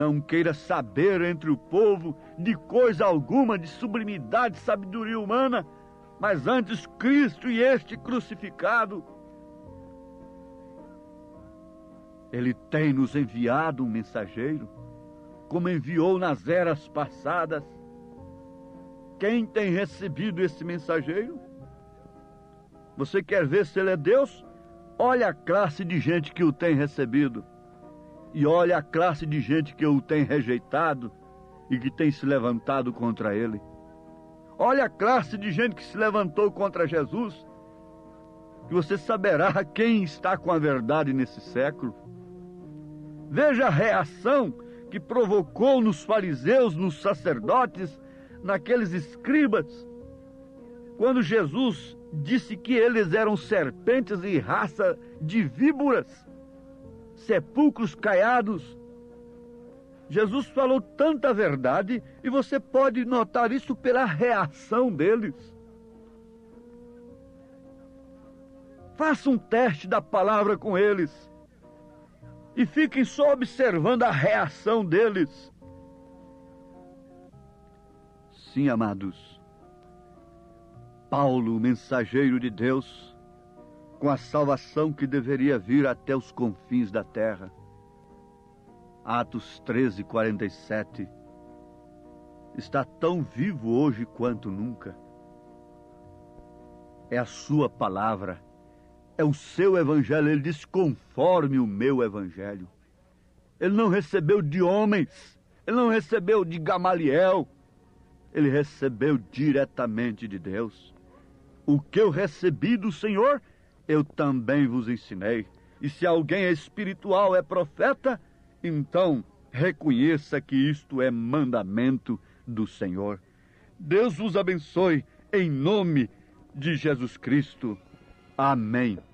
Não queira saber entre o povo de coisa alguma de sublimidade e sabedoria humana, mas antes Cristo e este crucificado. Ele tem nos enviado um mensageiro, como enviou nas eras passadas. Quem tem recebido esse mensageiro? Você quer ver se ele é Deus? Olha a classe de gente que o tem recebido. E olha a classe de gente que o tem rejeitado e que tem se levantado contra ele. Olha a classe de gente que se levantou contra Jesus, e você saberá quem está com a verdade nesse século. Veja a reação que provocou nos fariseus, nos sacerdotes, naqueles escribas, quando Jesus disse que eles eram serpentes e raça de víboras, sepulcros caiados. Jesus falou tanta verdade e você pode notar isso pela reação deles. Faça um teste da palavra com eles e fiquem só observando a reação deles. Sim, amados, Paulo, mensageiro de Deus, com a salvação que deveria vir até os confins da terra. Atos 13:47, está tão vivo hoje quanto nunca. É a sua palavra, é o seu evangelho. Ele diz: conforme o meu evangelho. Ele não recebeu de homens, ele não recebeu de Gamaliel, ele recebeu diretamente de Deus. O que eu recebi do Senhor, eu também vos ensinei. E se alguém é espiritual, é profeta, então reconheça que isto é mandamento do Senhor. Deus vos abençoe em nome de Jesus Cristo. Amém.